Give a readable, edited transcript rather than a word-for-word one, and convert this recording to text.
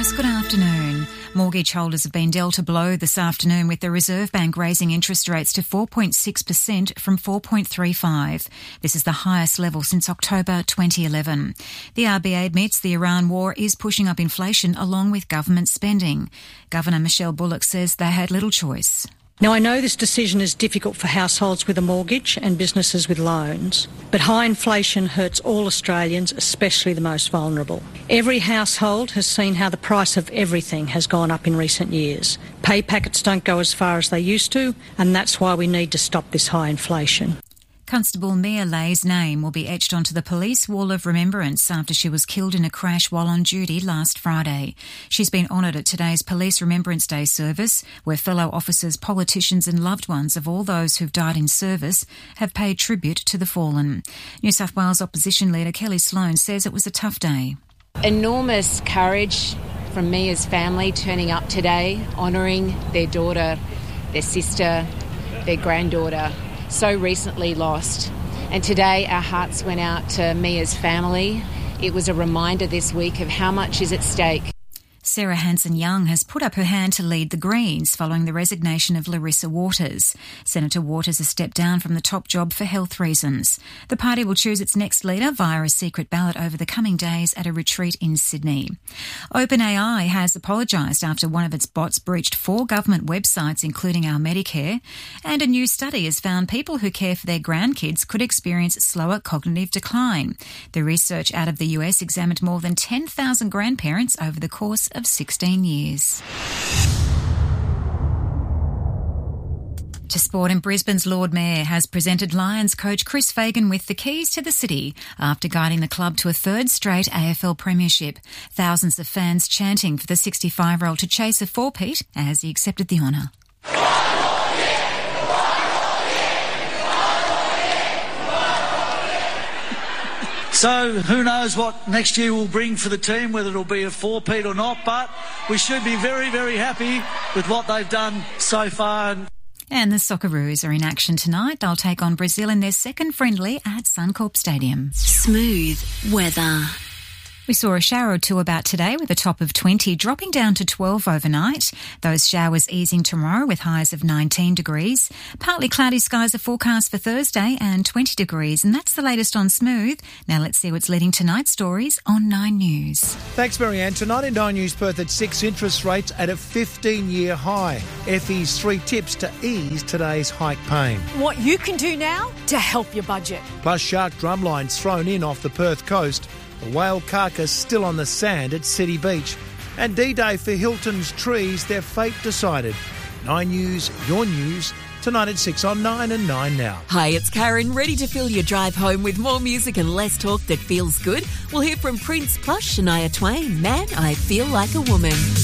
News, good afternoon. Mortgage holders have been dealt a blow this afternoon with the Reserve Bank raising interest rates to 4.6% from 4.35%. This is the highest level since October 2011. The RBA admits the Iran war is pushing up inflation along with government spending. Governor Michelle Bullock says they had little choice. Now, I know this decision is difficult for households with a mortgage and businesses with loans, but high inflation hurts all Australians, especially the most vulnerable. Every household has seen how the price of everything has gone up in recent years. Pay packets don't go as far as they used to, and that's why we need to stop this high inflation. Constable Mia Lay's name will be etched onto the police wall of remembrance after she was killed in a crash while on duty last Friday. She's been honoured at today's Police Remembrance Day service, where fellow officers, politicians and loved ones of all those who've died in service have paid tribute to the fallen. New South Wales opposition leader Kelly Sloan says it was a tough day. Enormous courage from Mia's family turning up today, honouring their daughter, their sister, their granddaughter, so recently lost. And today our hearts went out to Mia's family. It was a reminder this week of how much is at stake. Sarah Hanson-Young has put up her hand to lead the Greens following the resignation of Larissa Waters. Senator Waters has stepped down from the top job for health reasons. The party will choose its next leader via a secret ballot over the coming days at a retreat in Sydney. OpenAI has apologised after one of its bots breached 4 government websites, including Our Medicare, and a new study has found people who care for their grandkids could experience slower cognitive decline. The research out of the US examined more than 10,000 grandparents over the course of 16 years. To sport, and Brisbane's Lord Mayor has presented Lions coach Chris Fagan with the keys to the city after guiding the club to a 3rd straight AFL premiership. Thousands of fans chanting for the 65-year-old to chase a four-peat as he accepted the honour. So who knows what next year will bring for the team, whether it'll be a four-peat or not, but we should be very, very happy with what they've done so far. And the Socceroos are in action tonight. They'll take on Brazil in their second friendly at Suncorp Stadium. Smooth weather. We saw a shower or two about today with a top of 20, dropping down to 12 overnight. Those showers easing tomorrow with highs of 19 degrees. Partly cloudy skies are forecast for Thursday and 20 degrees. And that's the latest on Smooth. Now let's see what's leading tonight's stories on 9 News. Thanks, Marianne. Tonight in 9 News, Perth at 6, interest rates at a 15-year high. FE's 3 tips to ease today's hike pain. What you can do now to help your budget. Plus shark drumlines thrown in off the Perth coast. A whale carcass still on the sand at City Beach. And D-Day for Hilton's trees, their fate decided. 9 News, your news, tonight at 6 on 9 and 9 now. Hi, it's Karen, ready to fill your drive home with more music and less talk that feels good. We'll hear from Prince plus Shania Twain. Man, I feel like a woman.